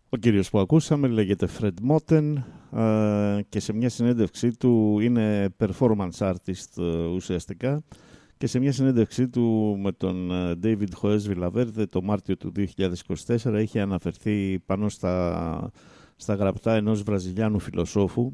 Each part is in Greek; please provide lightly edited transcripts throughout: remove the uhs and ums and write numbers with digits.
Ο κύριος που ακούσαμε λέγεται Fred Moten και σε μια συνέντευξή του είναι performance artist ουσιαστικά, και σε μια συνέντευξή του με τον David Joes Villaverde το Μάρτιο του 2024 είχε αναφερθεί πάνω στα γραπτά ενός Βραζιλιάνου φιλοσόφου,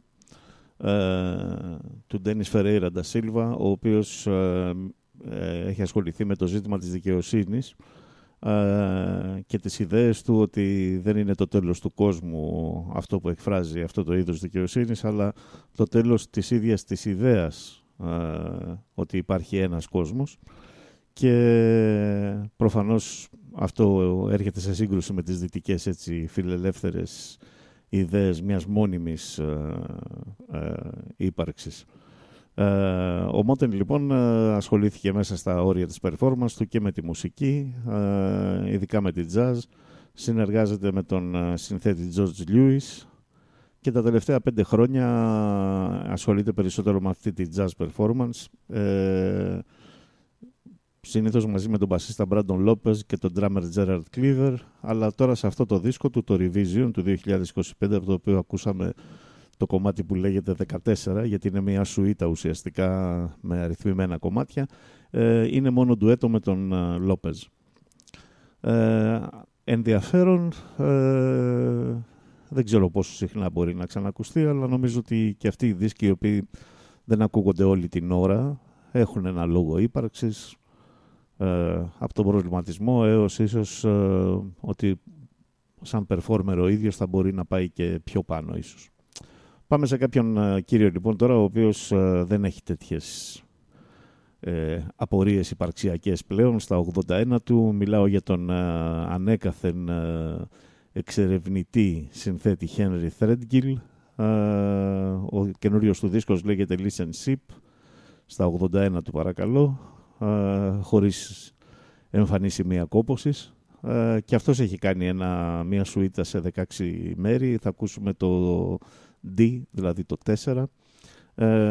του Ντένις Φερέιρα ντα Σίλβα, ο οποίος έχει ασχοληθεί με το ζήτημα της δικαιοσύνης και τις ιδέες του ότι δεν είναι το τέλος του κόσμου αυτό που εκφράζει αυτό το είδος δικαιοσύνης, αλλά το τέλος της ίδιας της ιδέας ότι υπάρχει ένας κόσμος. Και προφανώς αυτό έρχεται σε σύγκρουση με τις δυτικές φιλελεύθερες ιδέες μιας μόνιμης ύπαρξης. Ο Μότεν λοιπόν ασχολήθηκε μέσα στα όρια της performance του και με τη μουσική, ειδικά με τη jazz. Συνεργάζεται με τον συνθέτη George Lewis και τα τελευταία 5 χρόνια ασχολείται περισσότερο με αυτή τη jazz performance, συνήθως μαζί με τον μπασίστα Brandon Lopez και τον drummer Gerard Cleaver, αλλά τώρα σε αυτό το δίσκο του, το Revision του 2025, από το οποίο ακούσαμε το κομμάτι που λέγεται 14, γιατί είναι μια σουίτα ουσιαστικά με αριθμημένα κομμάτια, είναι μόνο ντουέτο με τον Λόπεζ. Ενδιαφέρον, δεν ξέρω πόσο συχνά μπορεί να ξανακουστεί, αλλά νομίζω ότι και αυτοί οι δίσκοι οι οποίοι δεν ακούγονται όλη την ώρα έχουν ένα λόγο ύπαρξης, από τον προβληματισμό έως ίσως ότι σαν performer ο ίδιος θα μπορεί να πάει και πιο πάνω ίσως. Πάμε σε κάποιον κύριο λοιπόν τώρα, ο οποίος δεν έχει τέτοιες απορίες υπαρξιακές πλέον στα 81 του. Μιλάω για τον ανέκαθεν εξερευνητή συνθέτη Henry Threadgill. Ο καινούριος του δίσκος λέγεται Listen Ship, στα 81 του παρακαλώ, χωρίς εμφανή σημεία κόπωσης. Και αυτός έχει κάνει μια σουίτα σε 16 μέρη. Θα ακούσουμε το D, δηλαδή το 4.